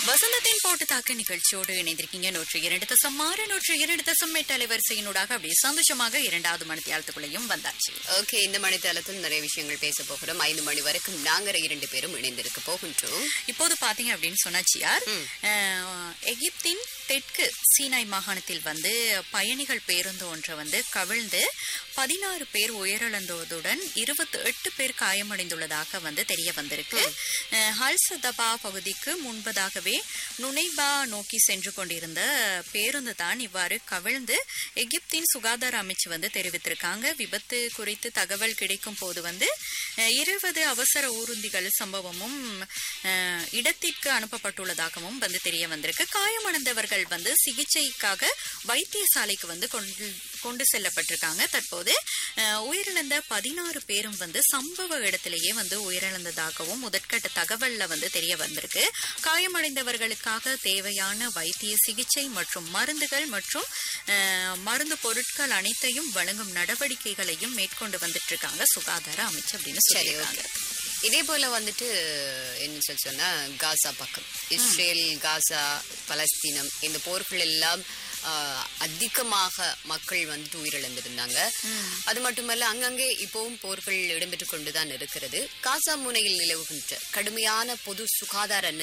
வசந்தத்தின் போட்டு தாக்க நிகழ்ச்சியோடு இணைந்திருக்கீங்க. 102.6 102.8 அலைவரிசையினூடாக அப்படியே சந்தோஷமாக இரண்டாவது மணித்தியாலத்துக்குள்ளேயும் வந்தாச்சு. ஓகே, இந்த மணித்தியாலத்தில் நிறைய விஷயங்கள் பேச போகிறோம். 5 மணி வரைக்கும் நாங்க 2 பேரும் இணைந்திருக்க போகின்றோம். இப்போது பாத்தீங்க அப்படின்னு சொன்னாச்சியார், எகிப்தின் தெற்கு சீனாய் மாகாணத்தில் பயணிகள் பேருந்து ஒன்றை கவிழ்ந்து 16 பேர் உயிரிழந்ததுடன் 28 பேர் காயமடைந்துள்ளதாக தெரிய வந்திருக்கு. ஹல்சதபா பகுதிக்கு முன்பதாகவே நுனைபா நோக்கி சென்று கொண்டிருந்த பேருந்து தான் இவ்வாறு கவிழ்ந்து எகிப்தின் சுகாதார அமைச்சு தெரிவித்திருக்காங்க. விபத்து குறித்து தகவல் கிடைக்கும் போது 20 அவசர ஊர்திகள் சம்பவமும் இடத்திற்கு அனுப்பப்பட்டுள்ளதாகவும் தெரிய வந்திருக்கு. காயமடைந்தவர்கள் சிகிச்சைக்காக வைத்தியசாலைக்கு கொண்டு செல்லப்பட்டிருக்காங்க. தற்போது உயிரிழந்த 16 பேரும் சம்பவ இடத்திலேயே உயிரிழந்ததாகவும் முதற்கட்ட தகவல்ல தெரிய வந்திருக்கு. காயமடைந்தவர்களுக்காக தேவையான வைத்திய சிகிச்சை மற்றும் மருந்துகள் மற்றும் மருந்து பொருட்கள் அனைத்தையும் வழங்கும் நடவடிக்கைகளையும் மேற்கொண்டு வந்துட்டு இருக்காங்க சுகாதார அமைச்சு அப்படின்னு சொல்லியிருக்காங்க. இதே போல என்ன சொன்னா காசா பக்கம் இஸ்ரேல், காசா, பலஸ்தீனம் இந்த போர்கள் எல்லாம் அதிகமாக மக்கள் உயிரிழந்திருந்தாங்க. அது மட்டுமல்ல, அங்கங்கே இப்பவும் போர்கள் இடம்பெற்றுக் கொண்டுதான் இருக்கிறது. காசா முனையில் நிலவுகின்ற கடுமையான பொது சுகாதார